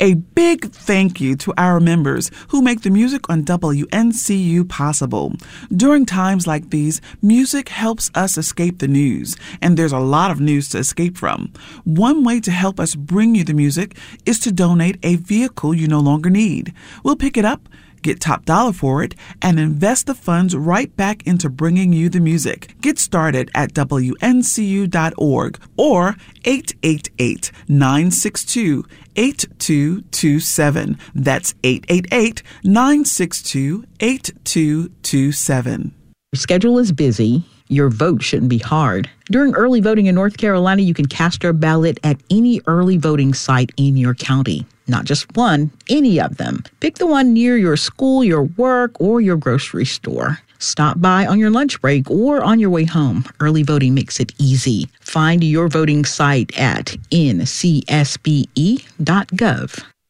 A big thank you to our members who make the music on WNCU possible. During times like these, music helps us escape the news, and there's a lot of news to escape from. One way to help us bring you the music is to donate a vehicle you no longer need. We'll pick it up, get top dollar for it, and invest the funds right back into bringing you the music. Get started at WNCU.org or 888-962-8227. That's 888-962-8227. Your schedule is busy. Your vote shouldn't be hard. During early voting in North Carolina, you can cast your ballot at any early voting site in your county. Not just one, any of them. Pick the one near your school, your work, or your grocery store. Stop by on your lunch break or on your way home. Early voting makes it easy. Find your voting site at ncsbe.gov.